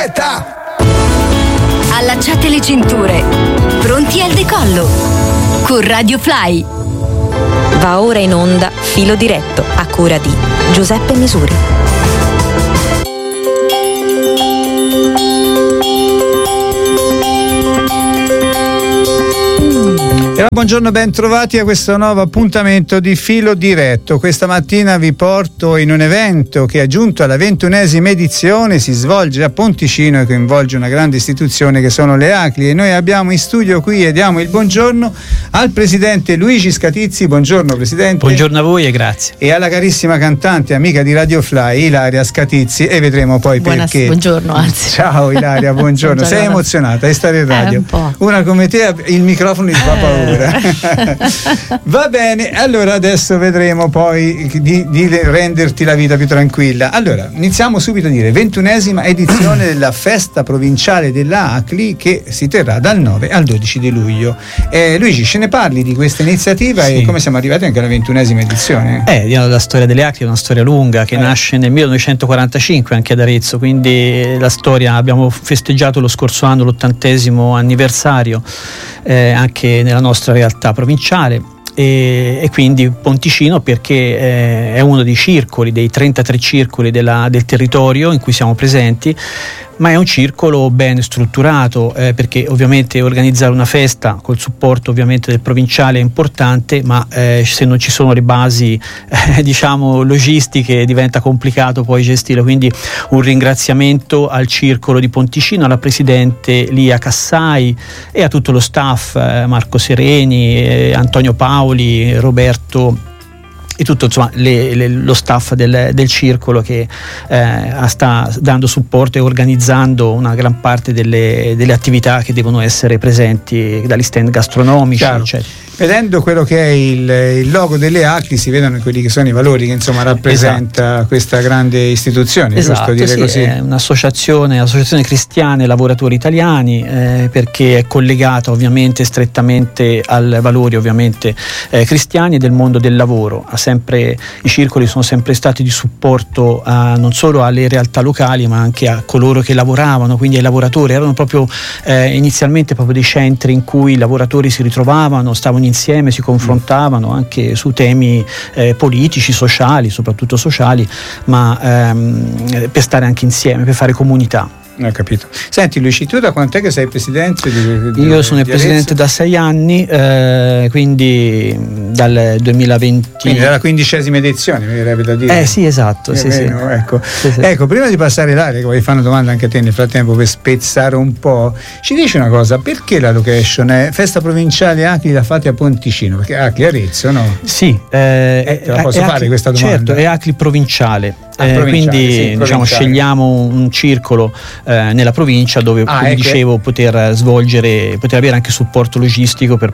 Allacciate le cinture, pronti al decollo con Radio Fly. Va ora in onda Filo Diretto a cura di Giuseppe Misuri. Buongiorno, ben trovati a questo nuovo appuntamento di Filo Diretto. Questa mattina vi porto in un evento che è giunto alla 21esima edizione, si svolge a Ponticino e coinvolge una grande istituzione che sono le ACLI, e noi abbiamo in studio qui e diamo il buongiorno al presidente Luigi Scatizzi. Buongiorno Presidente. Buongiorno a voi e grazie. E alla carissima cantante amica di Radio Fly Ilaria Scatizzi, e vedremo poi perché. Buongiorno, anzi. Ciao Ilaria, buongiorno. Sei emozionata di stare in radio? Un po'. Una come te il microfono gli fa paura. Va bene, allora adesso vedremo poi di renderti la vita più tranquilla. Allora, iniziamo subito a dire 21esima edizione della festa provinciale della ACLI, che si terrà dal 9 al 12 di luglio. Luigi, ce ne parli di questa iniziativa? Sì. E come siamo arrivati anche alla 21esima edizione? La storia delle ACLI è una storia lunga che nasce nel 1945 anche ad Arezzo, quindi la storia, abbiamo festeggiato lo scorso anno l'80° anniversario anche nella nostra realtà provinciale, e quindi Ponticino perché è uno dei circoli, dei 33 circoli del territorio in cui siamo presenti, ma è un circolo ben strutturato, perché ovviamente organizzare una festa col supporto ovviamente del provinciale è importante, ma se non ci sono le basi diciamo logistiche diventa complicato poi gestirlo. Quindi un ringraziamento al circolo di Ponticino, alla presidente Lia Cassai e a tutto lo staff, Marco Sereni, Antonio Paoli, Roberto e tutto, insomma, lo staff del circolo che sta dando supporto e organizzando una gran parte delle attività che devono essere presenti, dagli stand gastronomici, eccetera. Vedendo quello che è il logo delle ACLI si vedono quelli che sono i valori che insomma rappresenta questa grande istituzione, giusto dire così? È un'associazione cristiana e lavoratori italiani, perché è collegata ovviamente strettamente ai valori ovviamente cristiani e del mondo del lavoro. I circoli sono sempre stati di supporto non solo alle realtà locali ma anche a coloro che lavoravano, quindi ai lavoratori. Erano proprio inizialmente proprio dei centri in cui i lavoratori si ritrovavano, stavano insieme, si confrontavano anche su temi politici, sociali, soprattutto sociali, ma per stare anche insieme, per fare comunità. Ho capito. Senti Luigi, tu da quant'è che sei presidente? Io sono il presidente da 6 anni, quindi dal 2020. Quindi dalla 15ª edizione, mi verrebbe da dire. Sì, esatto. Sì. Ecco. Sì. Ecco, prima di passare là, che voglio fare una domanda anche a te nel frattempo per spezzare un po', ci dici una cosa, perché la location è festa provinciale ACLI la fate a Ponticino? Perché ACLI Arezzo, no? Sì. Te la posso fare questa domanda? Certo, è ACLI provinciale. Quindi diciamo scegliamo un circolo nella provincia dove, come dicevo, poter avere anche supporto logistico per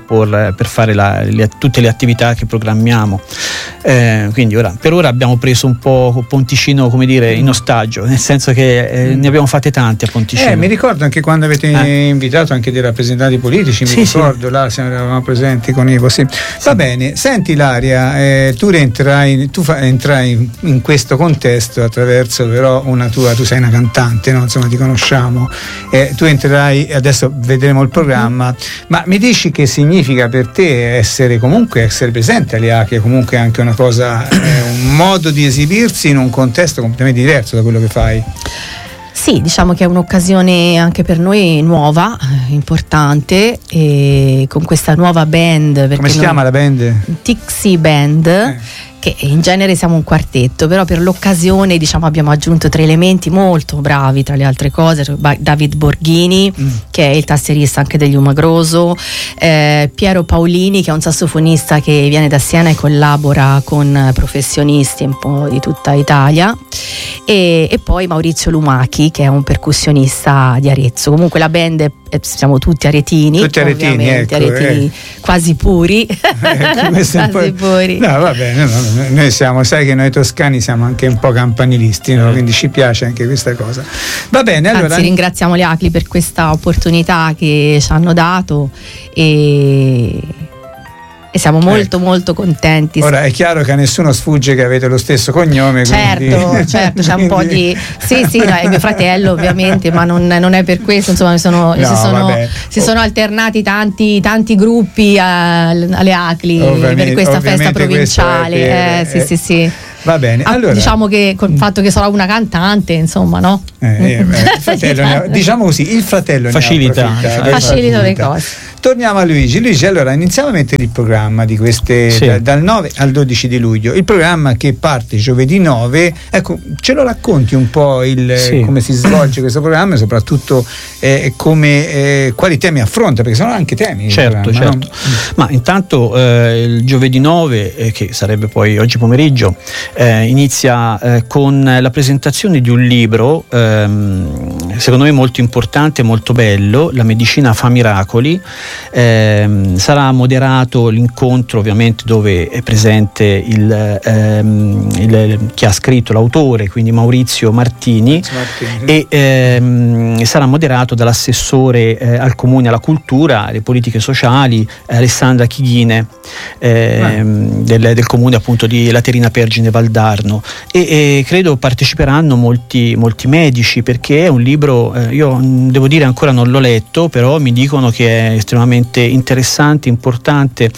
fare tutte le attività che programmiamo. Quindi per ora abbiamo preso un po' Ponticino, come dire, in ostaggio, nel senso che ne abbiamo fatte tante a Ponticino. Mi ricordo anche quando avete invitato anche dei rappresentanti politici, ricordo, là eravamo presenti con Ivo. Sì. Va bene, senti Ilaria, tu entrai in questo contesto attraverso però tu sei una cantante, no? Insomma, ti conosciamo, tu entrerai, adesso vedremo il programma, ma mi dici che significa per te essere presente alle ACLI, comunque anche una cosa, un modo di esibirsi in un contesto completamente diverso da quello che fai? Sì, diciamo che è un'occasione anche per noi nuova, importante, e con questa nuova band. Come si chiama la band? Tixi Band. Che in genere siamo un quartetto, però per l'occasione abbiamo aggiunto 3 elementi molto bravi, tra le altre cose David Borghini, che è il tastierista anche degli Umagroso, Piero Paolini, che è un sassofonista che viene da Siena e collabora con professionisti un po' di tutta Italia, e poi Maurizio Lumachi, che è un percussionista di Arezzo. Comunque la band siamo tutti aretini, aretini quasi puri. Quasi puri. No, va bene, noi siamo, sai che noi toscani siamo anche un po' campanilisti, no? Quindi ci piace anche questa cosa. Va bene, allora. Anzi, ringraziamo le ACLI per questa opportunità che ci hanno dato, e e siamo molto molto contenti. Ora è chiaro che a nessuno sfugge che avete lo stesso cognome, certo, certo, c'è un po' di sì, no, è mio fratello ovviamente, ma non è per questo, insomma, si sono alternati tanti gruppi alle ACLI per questa festa provinciale. Sì. Va bene, allora diciamo che col fatto che sarà una cantante, insomma, no? Il fratello diciamo così, il fratello facilita le cose. Torniamo a Luigi, allora iniziamo a mettere il programma di queste dal 9 al 12 di luglio, il programma che parte giovedì 9, ecco, ce lo racconti un po' come si svolge questo programma e soprattutto quali temi affronta, perché sono anche temi. Certo. No? Ma intanto il giovedì 9, che sarebbe poi oggi pomeriggio, inizia con la presentazione di un libro secondo me molto importante, molto bello, La medicina fa miracoli. Sarà moderato l'incontro, ovviamente, dove è presente chi ha scritto, l'autore, quindi Maurizio Martini. E sarà moderato dall'assessore al Comune alla Cultura, alle politiche sociali, Alessandra Chighine, del Comune appunto di Laterina Pergine Valdarno, e credo parteciperanno molti medici, perché è un libro, io devo dire ancora non l'ho letto, però mi dicono che è estremamente interessante, importante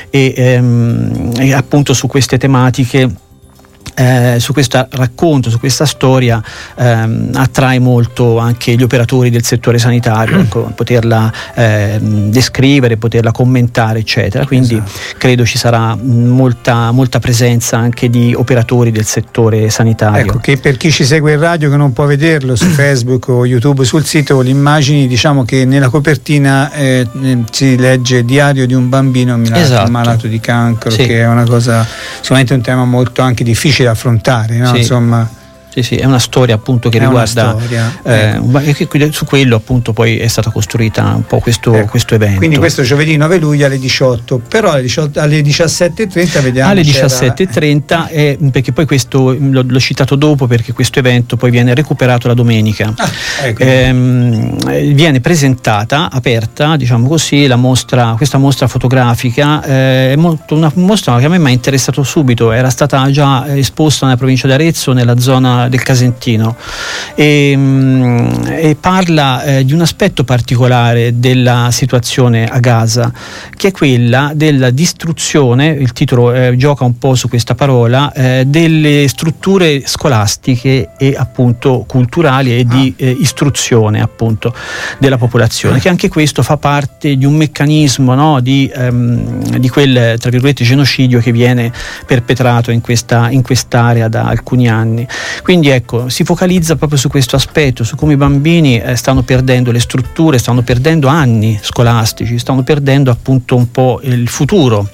e appunto su queste tematiche, su questo racconto, su questa storia, attrae molto anche gli operatori del settore sanitario, poterla descrivere, poterla commentare, eccetera. Quindi credo ci sarà molta presenza anche di operatori del settore sanitario. Ecco, che per chi ci segue in radio che non può vederlo su Facebook o YouTube, sul sito le immagini, diciamo che nella copertina si legge Diario di un bambino malato di cancro, che è una cosa, sicuramente un tema molto anche difficile da affrontare, no? Insomma, sì, è una storia appunto che riguarda su quello appunto poi è stata costruita un po' questo evento. Quindi questo giovedì 9 luglio alle 18, però alle 17:30 vediamo. Alle 17:30 perché poi questo l'ho citato dopo, perché questo evento poi viene recuperato la domenica. Viene presentata, aperta, diciamo così, questa mostra fotografica, è una mostra che a me mi ha interessato subito, era stata già esposta nella provincia di Arezzo, nella zona del Casentino, e parla di un aspetto particolare della situazione a Gaza, che è quella della distruzione, il titolo gioca un po' su questa parola, delle strutture scolastiche e appunto culturali e di istruzione appunto della popolazione, che anche questo fa parte di un meccanismo, no, di quel, tra virgolette, genocidio che viene perpetrato in quest'area da alcuni anni. Quindi ecco, si focalizza proprio su questo aspetto, su come i bambini stanno perdendo le strutture, stanno perdendo anni scolastici, stanno perdendo appunto un po' il futuro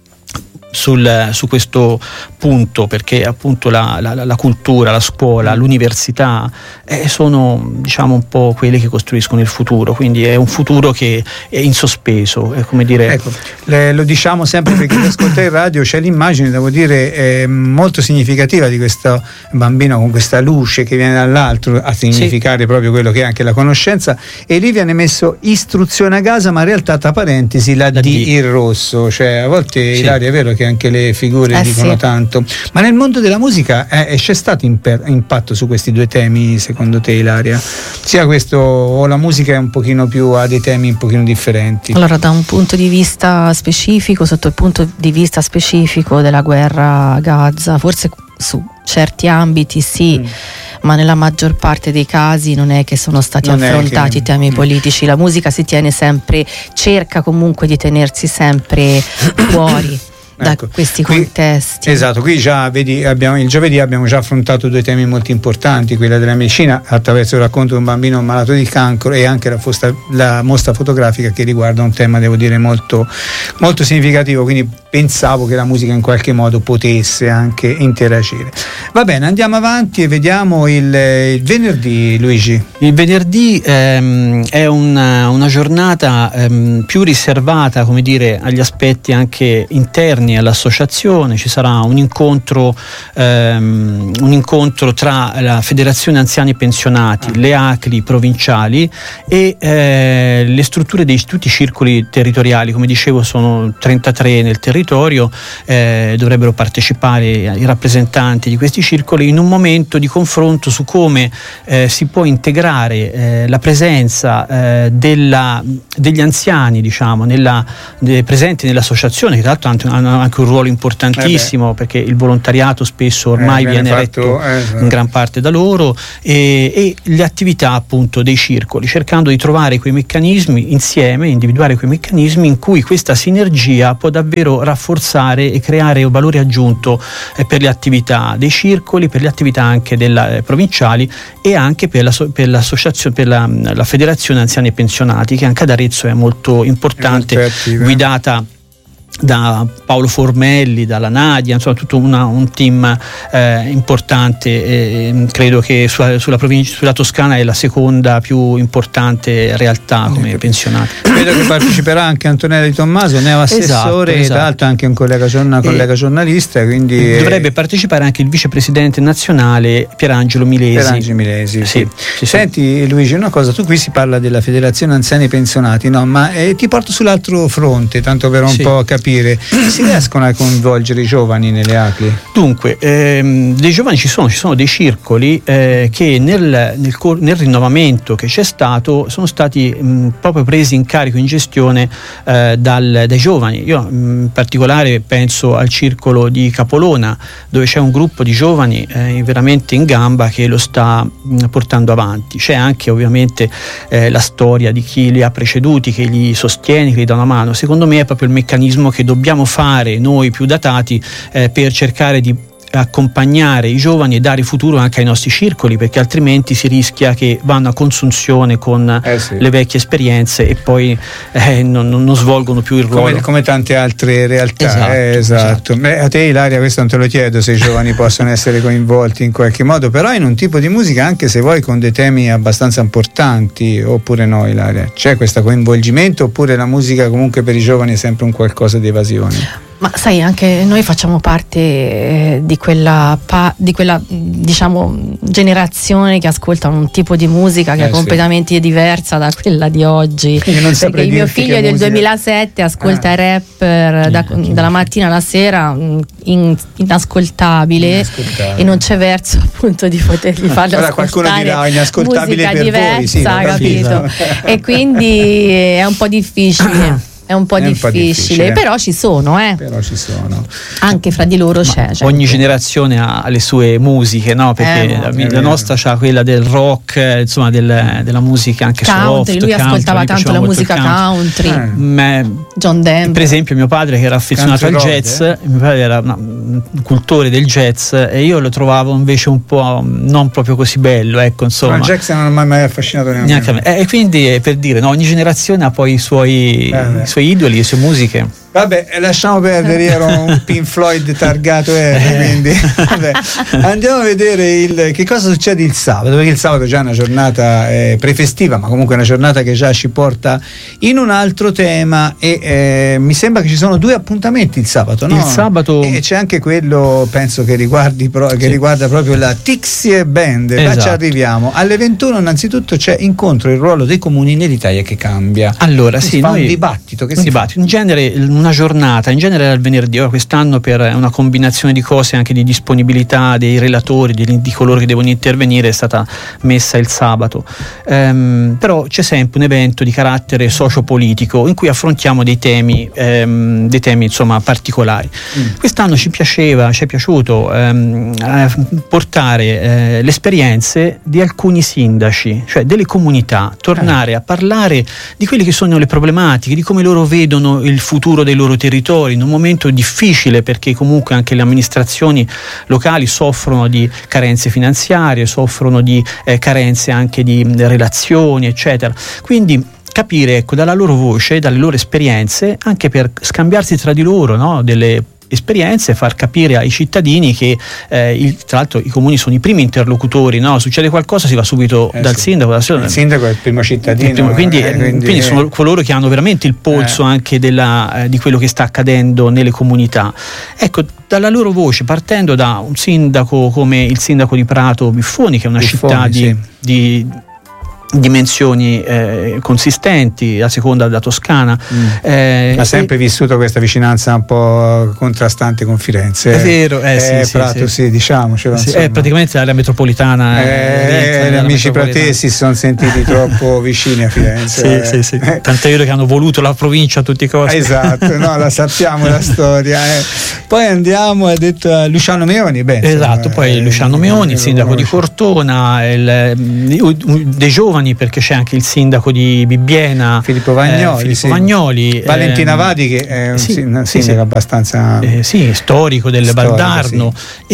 su questo punto, perché appunto la cultura, la scuola, l'università sono, diciamo, un po' quelle che costruiscono il futuro, quindi è un futuro che è in sospeso, è come dire. Ecco, lo diciamo sempre perché chi ascolta in radio, c'è l'immagine, devo dire, molto significativa di questo bambino con questa luce che viene dall'alto a significare proprio quello che è anche la conoscenza, e lì viene messo istruzione a Gaza, ma in realtà tra parentesi la D in rosso, cioè a volte Ilaria, è vero che anche le figure dicono tanto, ma nel mondo della musica c'è stato impatto su questi due temi, secondo te, Ilaria? Sia questo, o la musica è un pochino più, ha dei temi un pochino differenti? Allora, da un punto di vista specifico, sotto il punto di vista specifico della guerra a Gaza, forse su certi ambiti ma nella maggior parte dei casi non è che sono stati affrontati temi politici. La musica si tiene sempre, cerca comunque di tenersi sempre fuori da questi contesti. Esatto, qui già vedi, il giovedì abbiamo già affrontato due temi molto importanti, quella della medicina attraverso il racconto di un bambino malato di cancro, e anche la mostra fotografica che riguarda un tema, devo dire, molto, molto significativo, quindi pensavo che la musica in qualche modo potesse anche interagire. Va bene, andiamo avanti e vediamo il venerdì, Luigi. Il venerdì è una giornata più riservata, come dire, agli aspetti anche interni esterni all'associazione, ci sarà un incontro tra la Federazione Anziani Pensionati, le ACLI provinciali e le strutture di tutti i circoli territoriali. Come dicevo, sono 33 nel territorio, dovrebbero partecipare i rappresentanti di questi circoli in un momento di confronto su come si può integrare la presenza degli anziani, diciamo, presenti nell'associazione, che tra l'altro hanno anche un ruolo importantissimo, perché il volontariato spesso ormai viene retto in gran parte da loro, e le attività appunto dei circoli, cercando di trovare quei meccanismi insieme, individuare quei meccanismi in cui questa sinergia può davvero rafforzare e creare un valore aggiunto per le attività dei circoli, per le attività anche provinciali e anche per l'associazione, per la Federazione Anziani e Pensionati, che anche ad Arezzo è molto importante, guidata da Paolo Formelli, dalla Nadia, insomma tutto un team importante. Credo che sulla Toscana è la seconda più importante realtà come pensionati. Credo che parteciperà anche Antonella Di Tommaso, neoassessore, esatto. Tra l'altro anche una collega giornalista, quindi dovrebbe partecipare anche il vicepresidente nazionale Pierangelo Milesi. Sì. Senti Luigi, una cosa, tu qui si parla della Federazione Anziani Pensionati, no? Ma ti porto sull'altro fronte, tanto per un po' capire. Si riescono a coinvolgere i giovani nelle ACLI? Dunque, dei giovani ci sono dei circoli che nel rinnovamento che c'è stato sono stati proprio presi in carico, in gestione dai giovani. Io in particolare penso al circolo di Capolona, dove c'è un gruppo di giovani veramente in gamba che lo sta portando avanti. C'è anche ovviamente la storia di chi li ha preceduti, che li sostiene, che gli dà una mano. Secondo me è proprio il meccanismo che dobbiamo fare noi più datati per cercare di accompagnare i giovani e dare futuro anche ai nostri circoli, perché altrimenti si rischia che vanno a consunzione con le vecchie esperienze e poi non svolgono più il ruolo come tante altre realtà. Esatto. Beh, a te Ilaria questo non te lo chiedo se i giovani possono essere coinvolti in qualche modo, però in un tipo di musica, anche se vuoi con dei temi abbastanza importanti, oppure no Ilaria? C'è questo coinvolgimento oppure la musica comunque per i giovani è sempre un qualcosa di evasione? Ma sai, anche noi facciamo parte di quella diciamo generazione che ascolta un tipo di musica che è completamente diversa da quella di oggi. Perché il mio figlio è del 2007, ascolta rapper dalla mattina alla sera, inascoltabile, e non c'è verso appunto di potergli farlo ascoltare. Qualcuno dirà inascoltabile musica per diversa, voi, capito? E quindi è un po' difficile. È un po' difficile, però ci sono, anche fra di loro c'è. Ogni generazione ha le sue musiche, no? Perché la nostra c'ha quella del rock, insomma della musica anche country, soft. Lui ascoltava tanto la musica country. John Denver. Per esempio mio padre, che era affezionato al jazz, mio padre era un cultore del jazz e io lo trovavo invece un po' non proprio così bello, ecco, insomma. Ma il jazz non mi ha mai affascinato neanche a me. E quindi per dire, no, ogni generazione ha poi i suoi idoli, le sue musiche. Vabbè, lasciamo perdere, io ero un Pink Floyd targato quindi vabbè. Andiamo a vedere che cosa succede il sabato, perché il sabato è già una giornata prefestiva, ma comunque una giornata che già ci porta in un altro tema e mi sembra che ci sono 2 appuntamenti il sabato, no? Il sabato e c'è anche quello, penso che riguarda proprio la Tixie Band. Esatto. Ci arriviamo alle 21. Innanzitutto c'è incontro il ruolo dei comuni nell'Italia che cambia. Allora un dibattito in genere una giornata, in genere era il venerdì, ora quest'anno per una combinazione di cose, anche di disponibilità dei relatori, di coloro che devono intervenire, è stata messa il sabato. Però c'è sempre un evento di carattere sociopolitico in cui affrontiamo dei temi insomma particolari. Quest'anno ci è piaciuto portare le esperienze di alcuni sindaci, cioè delle comunità, tornare a parlare di quelle che sono le problematiche, di come loro vedono il futuro dei loro territori in un momento difficile, perché comunque anche le amministrazioni locali soffrono di carenze finanziarie, soffrono di carenze anche di relazioni, eccetera. Quindi capire, ecco, dalla loro voce, dalle loro esperienze, anche per scambiarsi tra di loro, no? Delle esperienze, far capire ai cittadini che tra l'altro i comuni sono i primi interlocutori, no? Succede qualcosa si va subito dal sindaco. Il sindaco è il primo cittadino, quindi sono coloro che hanno veramente il polso anche di quello che sta accadendo nelle comunità. Ecco, dalla loro voce, partendo da un sindaco come il sindaco di Prato Biffoni, che è una città di dimensioni consistenti, la seconda da Toscana, ha sempre vissuto questa vicinanza un po' contrastante con Firenze. È vero, Prato diciamocelo, è praticamente l'area metropolitana. Gli amici pratesi si sono sentiti troppo vicini a Firenze. Sì. Tant'è vero che hanno voluto la provincia a tutti i costi. Esatto, no, la sappiamo la storia. Poi andiamo, ha detto, a Luciano Meoni. Esatto, poi Luciano Meoni, sindaco di Cortona, dei giovani, perché c'è anche il sindaco di Bibbiena, Filippo Vagnoli, Valentina Vadi, che è un sindaco abbastanza storico del Valdarno,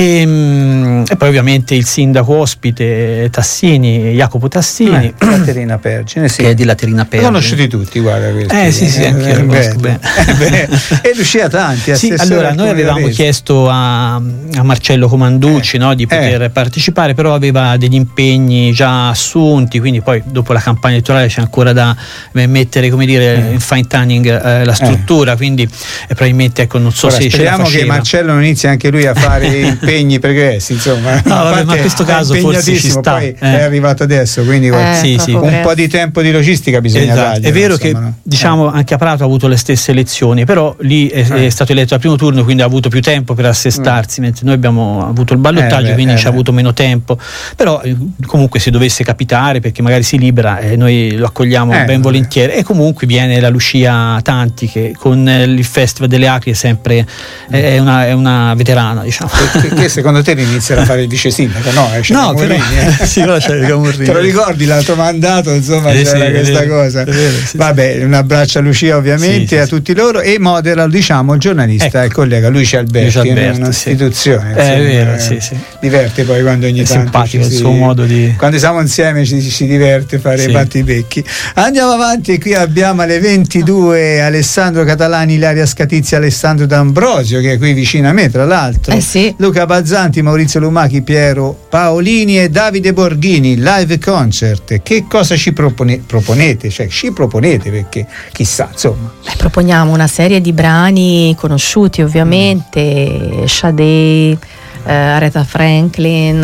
e poi ovviamente il sindaco ospite Tassini, Jacopo Tassini, Laterina Pergine, che è di Laterina Pergine. Conosciuti tutti, guarda questo. Anche io conosco bene. E riuscì a tanti. Allora noi avevamo chiesto a Marcello Comanducci di poter partecipare, però aveva degli impegni già assunti, quindi poi dopo la campagna elettorale c'è ancora da mettere, come dire, in fine tuning la struttura, quindi probabilmente non so se speriamo che Marcello non inizi anche lui a fare impegni pregressi, insomma. Ma in questo caso forse ci sta, poi è arrivato adesso, quindi un po' di tempo di logistica bisogna dargli. È vero che diciamo anche a Prato ha avuto le stesse elezioni, però lì è stato eletto al primo turno, quindi ha avuto più tempo per assestarsi, mentre noi abbiamo avuto il ballottaggio, quindi ci ha avuto meno tempo. Però comunque se dovesse capitare, perché magari si libera, noi lo accogliamo ben volentieri, e comunque viene la Lucia Tanti, che con il Festival delle Acri è sempre è una veterana, diciamo. Che secondo te inizierà a fare il vice sindaco? No, però c'è il Camurrini. Te lo ricordi l'altro mandato, insomma, c'era questa cosa. Vabbè, un abbraccio a Lucia ovviamente, a tutti loro, e modera, diciamo, il giornalista, il collega Luigi Alberti, un'istituzione. È vero, diverte poi quando ogni tanto simpatico il suo modo di... Quando siamo insieme ci diverte fare battibecchi. Andiamo avanti, qui abbiamo alle 22 Alessandro Catalani, Ilaria Scatizia, Alessandro D'Ambrosio, che è qui vicino a me tra l'altro, Luca Bazzanti, Maurizio Lumachi, Piero Paolini e Davide Borghini, live concert. Che cosa ci proponete? Cioè ci proponete, perché chissà, insomma. Proponiamo una serie di brani conosciuti ovviamente, Sade, Aretha Franklin,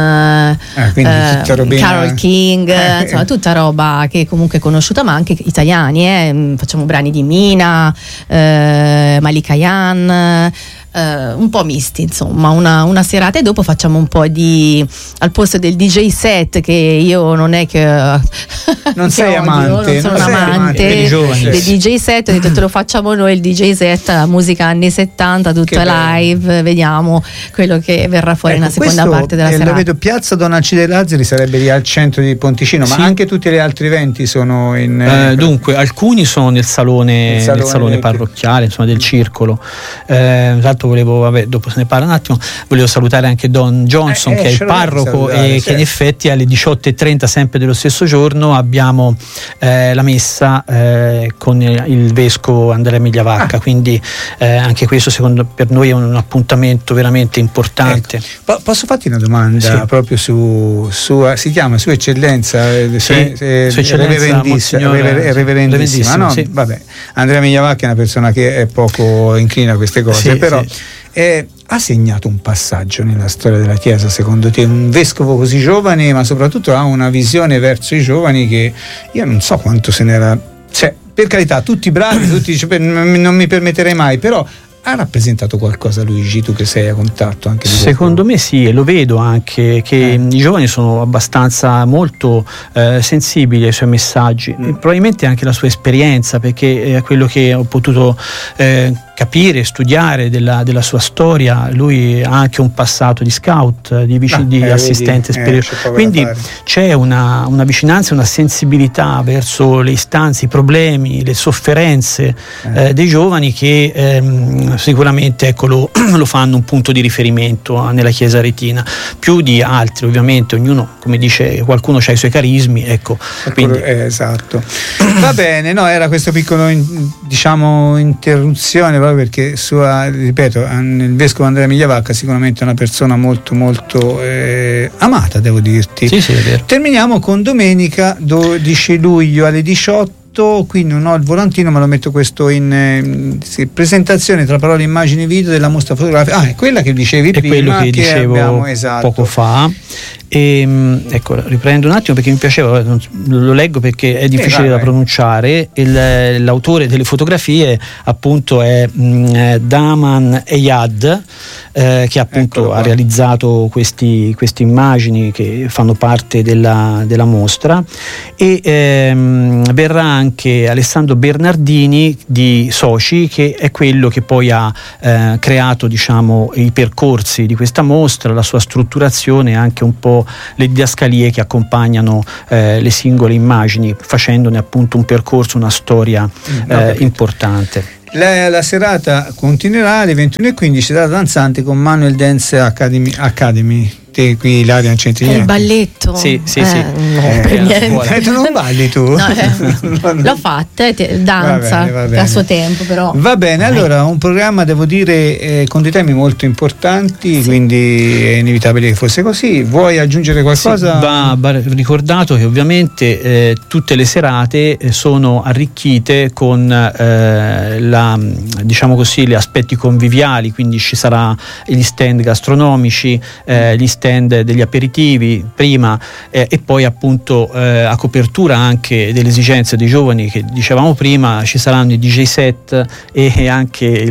Carole King, insomma tutta roba che comunque è conosciuta, ma anche italiani, facciamo brani di Mina, Malika Yan, un po' misti, insomma, una serata, e dopo facciamo un po' di, al posto del DJ set, che io non è che non sei amante, non sono un amante dei DJ set, ho detto te lo facciamo noi il DJ set, la musica anni 70 tutta live, vediamo quello che verrà fuori nella seconda parte della serata. Lo vedo, Piazza Don Alcide Lazzari sarebbe lì al centro di Ponticino, ma anche tutti gli altri eventi sono in dunque alcuni sono nel salone parrocchiale, insomma, del circolo. Volevo, dopo se ne parla un attimo, volevo salutare anche Don Johnson, che è il parroco, e che in effetti alle 18:30 sempre dello stesso giorno abbiamo la messa con il vescovo Andrea Migliavacca, quindi anche questo per noi è un appuntamento veramente importante. Posso farti una domanda proprio si chiama Sua Eccellenza, Reverendissima, no? Vabbè, Andrea Migliavacca è una persona che è poco inclina a queste cose, però ha segnato un passaggio nella storia della Chiesa, secondo te? Un vescovo così giovane, ma soprattutto ha una visione verso i giovani che io non so quanto se n'era, cioè, per carità, tutti bravi, non mi permetterei mai, però ha rappresentato qualcosa, Luigi, tu che sei a contatto anche di secondo me sì, e lo vedo anche che i giovani sono abbastanza molto sensibili ai suoi messaggi, e probabilmente anche la sua esperienza, perché è quello che ho potuto capire, studiare della sua storia. Lui ha anche un passato di scout, di assistente spirituale, quindi c'è una vicinanza, una sensibilità verso le istanze, i problemi, le sofferenze dei giovani, che sicuramente lo fanno un punto di riferimento nella Chiesa aretina, più di altri ovviamente, ognuno, come dice qualcuno, ha i suoi carismi, quindi. Esatto. Va bene, era questo piccolo, diciamo, interruzione proprio perché ripeto, il vescovo Andrea Migliavacca sicuramente è una persona molto molto amata, devo dirti. Sì, è vero. Terminiamo con domenica 12 luglio alle 18. Qui non ho il volantino, ma lo metto questo in presentazione tra parole, immagini, video della mostra fotografica. È quella che dicevi prima, quello che dicevo abbiamo, esatto, poco fa. Ecco, riprendo un attimo perché mi piaceva, lo leggo perché è difficile da pronunciare. L'autore delle fotografie appunto è Daman Eyad, che appunto ha realizzato queste immagini che fanno parte della mostra, e verrà anche Alessandro Bernardini di Soci, che è quello che poi ha creato, diciamo, i percorsi di questa mostra, la sua strutturazione e anche un po' le didascalie che accompagnano le singole immagini, facendone appunto un percorso, una storia importante. La serata continuerà alle 21:15, serata danzante con Manuel Dance Academy. Te qui Ilaria non c'entri niente. Il balletto. Sì. Tu non balli tu? No, l'ho fatta, danza va bene. a suo tempo, però. Va bene, allora un programma, devo dire, con dei temi molto importanti, quindi è inevitabile che fosse così. Vuoi aggiungere qualcosa? Va ricordato che ovviamente tutte le serate sono arricchite con diciamo così, gli aspetti conviviali, quindi ci sarà gli stand gastronomici, gli stand degli aperitivi prima, e poi appunto a copertura anche delle esigenze dei giovani che dicevamo prima, ci saranno i DJ set e anche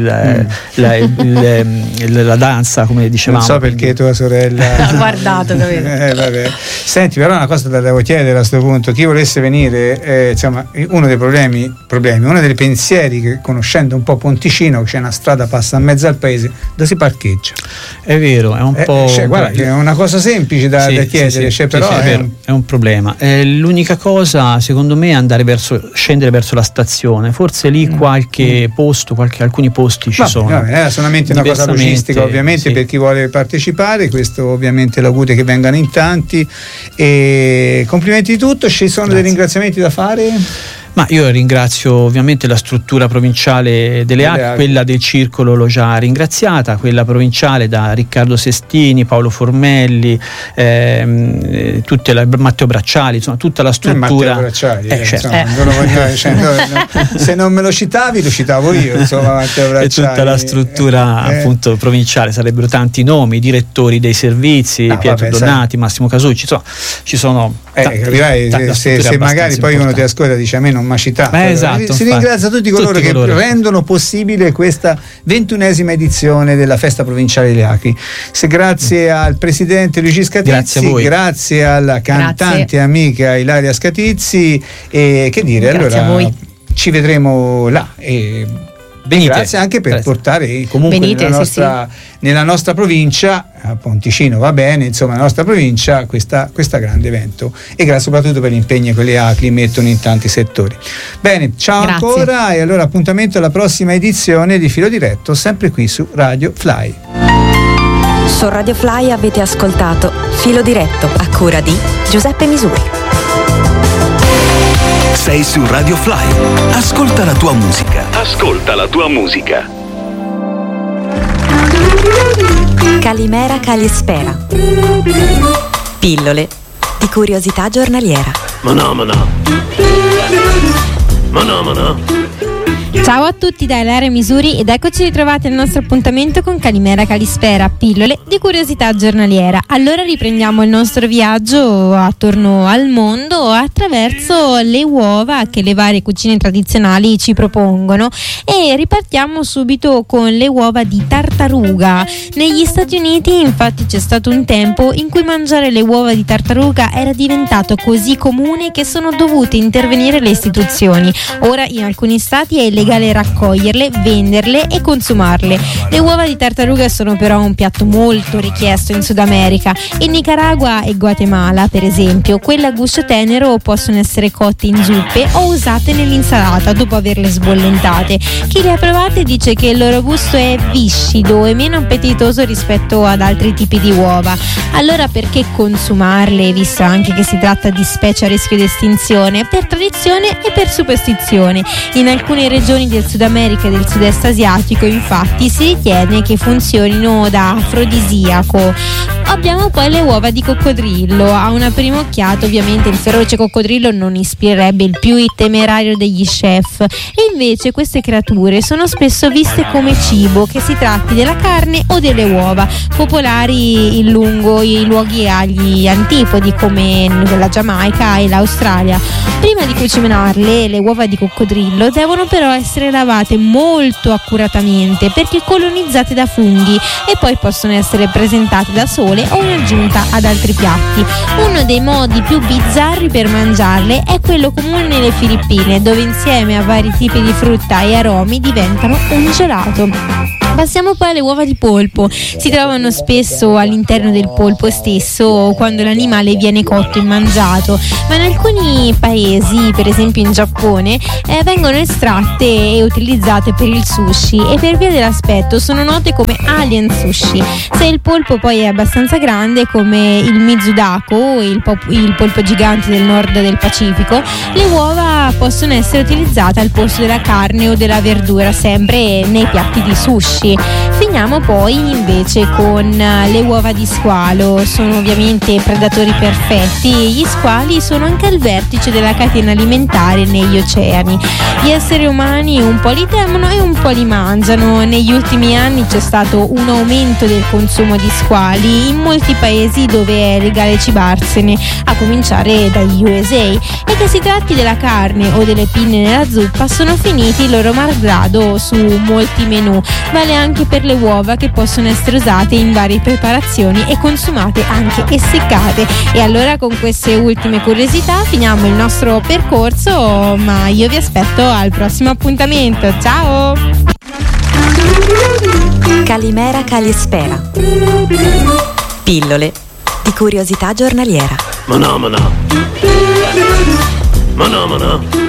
la danza, come dicevamo. Non so perché tua sorella ha guardato, capito? Vabbè. Senti, però una cosa te la devo chiedere a questo punto: chi volesse venire, insomma, uno dei problemi, uno dei pensieri che, conoscendo un po' Ponticino, c'è una strada passa in mezzo al paese, dove si parcheggia? È vero, è un po'. Guarda, che è una cosa semplice da chiedere, però è un problema. L'unica cosa, secondo me, è scendere verso la stazione. Forse lì qualche posto, alcuni posti ci sono. È solamente una cosa logistica, ovviamente, per chi vuole partecipare. Questo ovviamente l'augurio che vengano in tanti, e complimenti di tutto. Ci sono dei ringraziamenti da fare? Ma io ringrazio ovviamente la struttura provinciale delle ACLI, quella del Circolo l'ho già ringraziata, quella provinciale da Riccardo Sestini, Paolo Formelli, Matteo Bracciali, insomma tutta la struttura. Matteo Bracciali, se non me lo citavi, lo citavo io, insomma, Matteo Bracciali. E tutta la struttura appunto provinciale, sarebbero tanti nomi, direttori dei servizi, Pietro Donati, Massimo Casucci, insomma ci sono se magari poi uno ti ascolta e dice a me non m'ha citato, esatto, si ringrazia tutti coloro che rendono possibile questa 21esima edizione della festa provinciale delle ACLI. Grazie al presidente Luigi Scatizzi, grazie alla cantante amica Ilaria Scatizzi, e che dire, grazie, allora a voi. Ci vedremo là, e venite, grazie anche per portare comunque nella nostra provincia, a Ponticino va bene, insomma nella nostra provincia, questa grande evento, e grazie soprattutto per l'impegno che le ACLI mettono in tanti settori. Bene, ciao ancora, e allora appuntamento alla prossima edizione di Filo Diretto, sempre qui su Radio Fly. Su Radio Fly avete ascoltato Filo Diretto, a cura di Giuseppe Misuri. Sei su Radio Fly. Ascolta la tua musica. Calimera Calispera. Pillole di curiosità giornaliera. Ciao a tutti da Ilaria Misuri, ed eccoci ritrovati al nostro appuntamento con Calimera Calispera, pillole di curiosità giornaliera. Allora riprendiamo il nostro viaggio attorno al mondo attraverso le uova che le varie cucine tradizionali ci propongono, e ripartiamo subito con le uova di tartaruga. Negli Stati Uniti infatti c'è stato un tempo in cui mangiare le uova di tartaruga era diventato così comune che sono dovute intervenire le istituzioni. Ora in alcuni stati è illegale raccoglierle, venderle e consumarle. Le uova di tartaruga sono però un piatto molto richiesto in Sud America. In Nicaragua e Guatemala, per esempio, quelle a gusto tenero possono essere cotte in zuppe o usate nell'insalata dopo averle sbollentate. Chi le ha provate dice che il loro gusto è viscido e meno appetitoso rispetto ad altri tipi di uova. Allora perché consumarle, visto anche che si tratta di specie a rischio di estinzione? Per tradizione e per superstizione. In alcune regioni regioni del Sud America e del Sud-Est asiatico, infatti, si ritiene che funzionino da afrodisiaco. Abbiamo poi le uova di coccodrillo. A una prima occhiata ovviamente il feroce coccodrillo non ispirerebbe il più temerario degli chef, e invece queste creature sono spesso viste come cibo, che si tratti della carne o delle uova, popolari lungo i luoghi agli antipodi come la Giamaica e l'Australia. Prima di cucinarle, le uova di coccodrillo devono però essere lavate molto accuratamente, perché colonizzate da funghi, e poi possono essere presentate da sole o in aggiunta ad altri piatti. Uno dei modi più bizzarri per mangiarle è quello comune nelle Filippine, dove insieme a vari tipi di frutta e aromi diventano un gelato. Passiamo poi alle uova di polpo. Si trovano spesso all'interno del polpo stesso quando l'animale viene cotto e mangiato, ma in alcuni paesi, per esempio in Giappone, vengono estratte e utilizzate per il sushi, e per via dell'aspetto sono note come alien sushi. Se il polpo poi è abbastanza grande come il Mizudako, il polpo gigante del nord del Pacifico, le uova possono essere utilizzate al posto della carne o della verdura, sempre nei piatti di sushi. Finiamo poi invece con le uova di squalo. Sono ovviamente predatori perfetti. Gli squali sono anche al vertice della catena alimentare negli oceani. Gli esseri umani un po' li temono e un po' li mangiano. Negli ultimi anni c'è stato un aumento del consumo di squali in molti paesi dove è legale cibarsene, a cominciare dagli USA. E che si tratti della carne o delle pinne nella zuppa, sono finiti il loro malgrado su molti menù. Vale anche per le uova, che possono essere usate in varie preparazioni e consumate anche essiccate. E allora con queste ultime curiosità finiamo il nostro percorso, ma io vi aspetto al prossimo appuntamento. Ciao! Calimera Calispera. Pillole di curiosità giornaliera. Maná.